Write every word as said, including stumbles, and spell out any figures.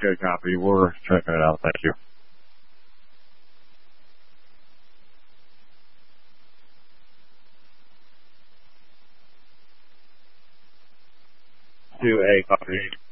Good copy. We're checking it out. Thank you. To a copy.